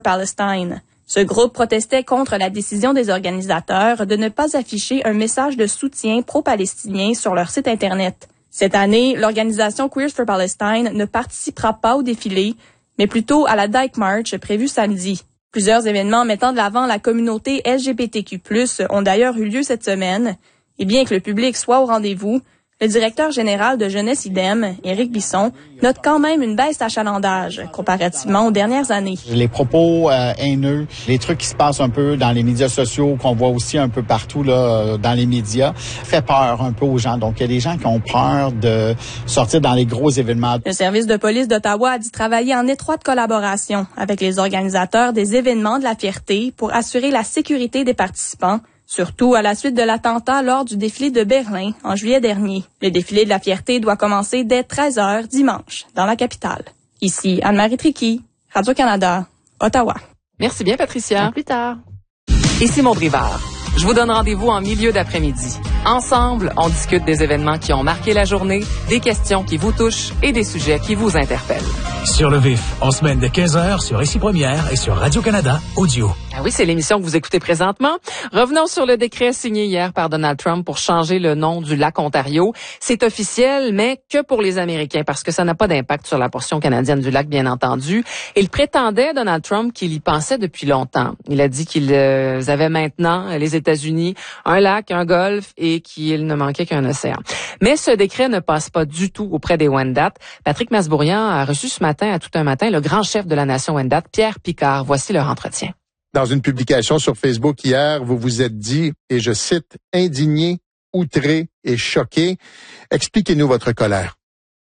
Palestine. Ce groupe protestait contre la décision des organisateurs de ne pas afficher un message de soutien pro-palestinien sur leur site Internet. Cette année, l'organisation Queers for Palestine ne participera pas au défilé, mais plutôt à la Dyke March prévue samedi. Plusieurs événements mettant de l'avant la communauté LGBTQ+, ont d'ailleurs eu lieu cette semaine. Et bien que le public soit au rendez-vous, le directeur général de Jeunesse IDEM, Éric Bisson, note quand même une baisse d'achalandage comparativement aux dernières années. Les propos haineux, les trucs qui se passent un peu dans les médias sociaux, qu'on voit aussi un peu partout là dans les médias, fait peur un peu aux gens. Donc, il y a des gens qui ont peur de sortir dans les gros événements. Le service de police d'Ottawa a dit travailler en étroite collaboration avec les organisateurs des événements de la fierté pour assurer la sécurité des participants, surtout à la suite de l'attentat lors du défilé de Berlin en juillet dernier. Le défilé de la fierté doit commencer dès 13h dimanche dans la capitale. Ici Anne-Marie Tricky, Radio-Canada, Ottawa. Merci bien, Patricia. À plus tard. Ici Maud Rivard. Je vous donne rendez-vous en milieu d'après-midi. Ensemble, on discute des événements qui ont marqué la journée, des questions qui vous touchent et des sujets qui vous interpellent. Sur le vif, en semaine de 15h sur Ici Première et sur Radio-Canada Audio. Ah oui, c'est l'émission que vous écoutez présentement. Revenons sur le décret signé hier par Donald Trump pour changer le nom du lac Ontario. C'est officiel, mais que pour les Américains, parce que ça n'a pas d'impact sur la portion canadienne du lac, bien entendu. Il prétendait, Donald Trump, qu'il y pensait depuis longtemps. Il a dit qu'ils avaient maintenant, les États-Unis, un lac, un golfe et qu'il ne manquait qu'un océan. Mais ce décret ne passe pas du tout auprès des Wendat. Patrick Masbourian a reçu ce matin, à tout un matin, le grand chef de la nation Wendat, Pierre Picard. Voici leur entretien. Dans une publication sur Facebook hier, vous vous êtes dit, et je cite, « indigné, outré et choqué ». Expliquez-nous votre colère.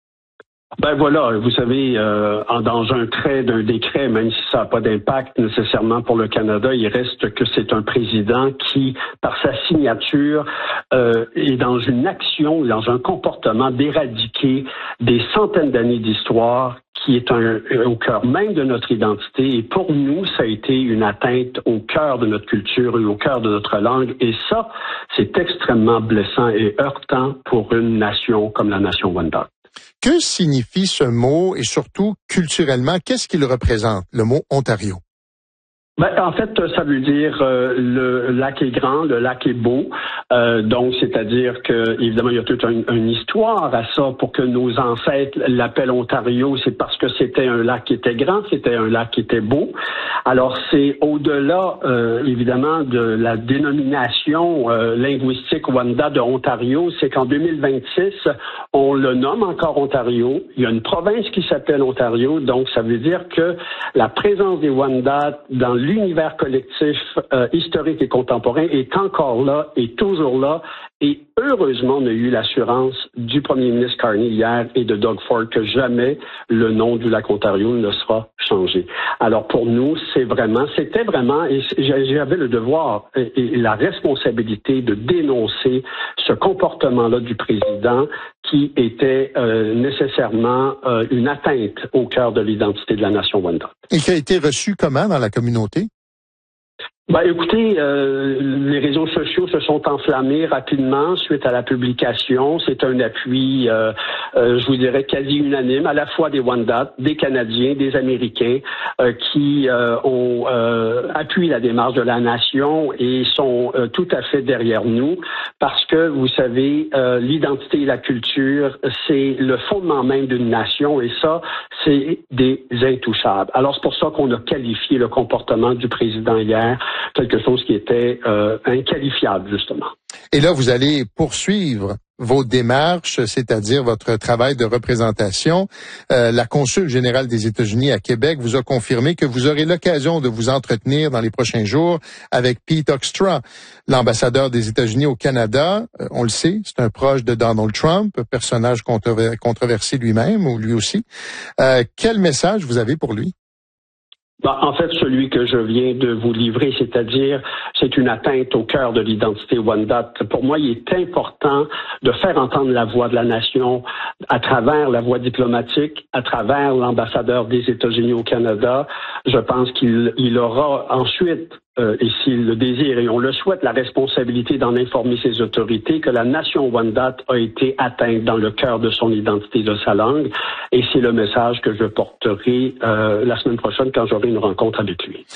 Ben voilà, vous savez, dans un trait d'un décret, même si ça n'a pas d'impact nécessairement pour le Canada, il reste que c'est un président qui, par sa signature, est dans une action, dans un comportement d'éradiquer des centaines d'années d'histoire qui est au cœur même de notre identité. Et pour nous, ça a été une atteinte au cœur de notre culture et au cœur de notre langue. Et ça, c'est extrêmement blessant et heurtant pour une nation comme la nation Wendat. Que signifie ce mot et surtout, culturellement, qu'est-ce qu'il représente, le mot Ontario? Ben, en fait, ça veut dire le lac est grand, le lac est beau. Donc, c'est-à-dire que, évidemment, il y a toute une histoire à ça pour que nos ancêtres l'appellent Ontario. C'est parce que c'était un lac qui était grand, c'était un lac qui était beau. Alors, c'est au-delà, évidemment, de la dénomination linguistique Wendat de Ontario. C'est qu'en 2026, on le nomme encore Ontario. Il y a une province qui s'appelle Ontario. Donc, ça veut dire que la présence des Wendat dans l'univers collectif historique et contemporain est encore là, est toujours là. Et heureusement, on a eu l'assurance du premier ministre Carney hier et de Doug Ford que jamais le nom du lac Ontario ne sera changé. Alors pour nous, c'était vraiment, et j'avais le devoir et la responsabilité de dénoncer ce comportement-là du président qui était nécessairement une atteinte au cœur de l'identité de la nation Wendat. Et qui a été reçu comment dans la communauté? Ben, écoutez, les réseaux sociaux se sont enflammés rapidement suite à la publication. C'est un appui, je vous dirais, quasi unanime, à la fois des Wendat, des Canadiens, des Américains, qui ont appuyé la démarche de la nation et sont tout à fait derrière nous, parce que, vous savez, l'identité et la culture, c'est le fondement même d'une nation, et ça, c'est des intouchables. Alors, c'est pour ça qu'on a qualifié le comportement du président hier quelque chose qui était inqualifiable, justement. Et là, vous allez poursuivre vos démarches, c'est-à-dire votre travail de représentation. La consul générale des États-Unis à Québec vous a confirmé que vous aurez l'occasion de vous entretenir dans les prochains jours avec Pete Hoekstra, l'ambassadeur des États-Unis au Canada. On le sait, c'est un proche de Donald Trump, personnage controversé lui-même, ou lui aussi. Quel message vous avez pour lui? En fait, celui que je viens de vous livrer, c'est-à-dire, c'est une atteinte au cœur de l'identité Wendat. Pour moi, il est important de faire entendre la voix de la nation à travers la voie diplomatique, à travers l'ambassadeur des États-Unis au Canada. Je pense qu'il aura ensuite, et s'il le désire, et on le souhaite, la responsabilité d'en informer ses autorités que la nation Wendat a été atteinte dans le cœur de son identité, de sa langue. Et c'est le message que je porterai la semaine prochaine quand j'aurai une rencontre avec lui.